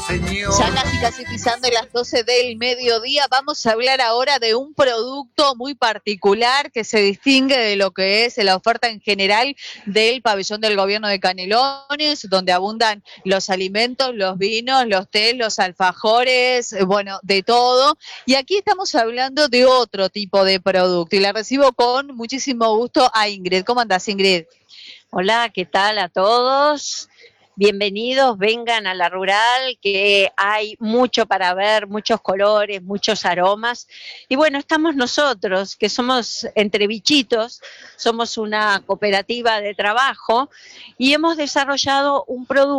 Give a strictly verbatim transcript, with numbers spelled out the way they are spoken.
señor. Ya casi casi pisando las doce del mediodía, vamos a hablar ahora de un producto muy particular que se distingue de lo que es la oferta en general del pabellón del gobierno de Canelones, donde abundan los alimentos, los vinos, los tés, los alfajores, bueno, de todo. Y aquí estamos hablando de otro tipo de producto y la recibo con muchísimo gusto a Ingrid. ¿Cómo andás, Ingrid? Hola, ¿qué tal a todos? Bienvenidos, vengan a La Rural, que hay mucho para ver, muchos colores, muchos aromas. Y bueno, estamos nosotros, que somos Entre Bichitos, somos una cooperativa de trabajo y hemos desarrollado un producto